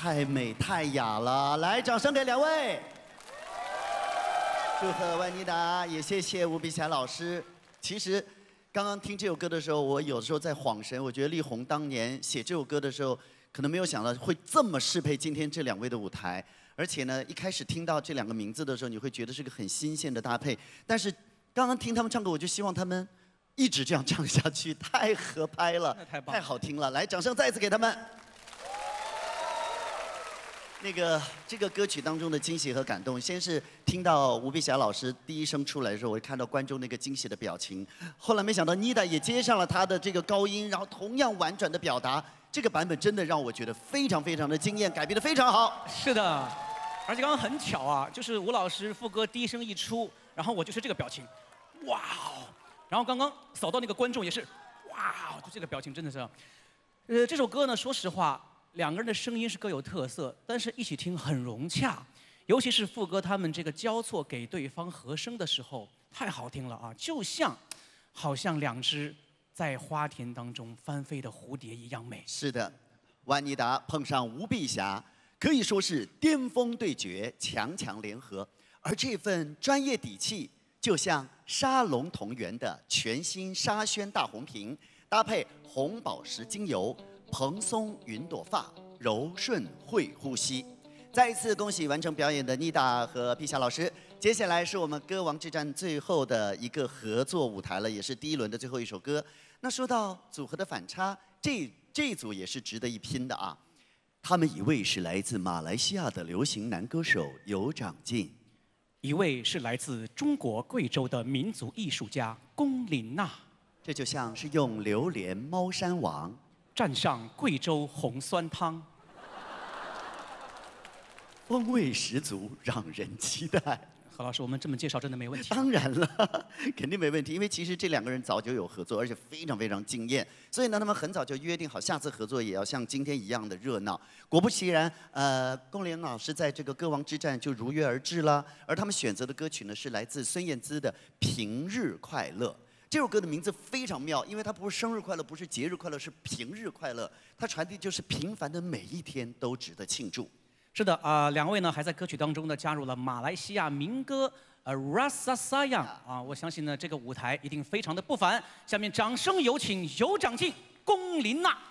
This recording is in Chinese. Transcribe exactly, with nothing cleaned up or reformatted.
太美太雅了，来，掌声给两位。祝贺万妮达，也谢谢吴碧霞老师。其实，刚刚听这首歌的时候，我有时候在恍神，我觉得力宏当年写这首歌的时候，可能没有想到会这么适配今天这两位的舞台。而且呢，一开始听到这两个名字的时候，你会觉得是个很新鲜的搭配。但是刚刚听他们唱歌，我就希望他们一直这样唱下去，太合拍了， 太棒了， 太好听了。来，掌声再一次给他们。那个这个歌曲当中的惊喜和感动，先是听到吴碧霞老师第一声出来的时候，我就看到观众那个惊喜的表情。后来没想到妮达也接上了她的这个高音，然后同样婉转的表达。这个版本真的让我觉得非常非常的惊艳，改编的非常好。 是的，而且刚刚很巧啊，就是吴老师副歌第一声一出，然后我就是这个表情，哇哦！然后刚刚扫到那个观众也是，哇哦！就这个表情真的是，呃，这首歌呢，说实话。两个人的声音是各有特色，但是一起听很融洽，尤其是副歌他们这个交错给对方和声的时候，太好听了啊！就像，好像两只在花田当中翻飞的蝴蝶一样美。 是的，万妮达碰上吴碧霞，可以说是巅峰对决，强强联合，而这份专业底气，就像沙龙同源的全新沙宣大红瓶，搭配红宝石精油。蓬松云朵发，柔顺会呼吸。再一次恭喜完成表演的妮达和碧霞老师。接下来是我们歌王之战最后的一个合作舞台了，也是第一轮的最后一首歌。那说到组合的反差，这这一组也是值得一拼的啊。他们一位是来自马来西亚的流行男歌手尤长靖， 一位是来自中国贵州的民族艺术家龚琳娜。 这就像是用榴莲猫山王。 蘸上贵州红酸汤， 风味十足，让人期待。 何老师，我们这么介绍真的没问题？ 当然了，肯定没问题，因为其实这两个人早就有合作，而且非常非常惊艳，所以呢，他们很早就约定好下次合作也要像今天一样的热闹。果不其然，呃，龚琳老师在这个歌王之战就如约而至了，而他们选择的歌曲呢是来自孙燕姿的《平日快乐》。这首歌的名字非常妙，因为它不是生日快乐，不是节日快乐，是平日快乐。它传递就是平凡的每一天都值得庆祝。 是的啊、呃，两位呢还在歌曲当中呢加入了马来西亚民歌呃 Rasa Sayang 啊，我相信呢这个舞台一定非常的不凡。下面掌声有请尤长靖、龚琳娜。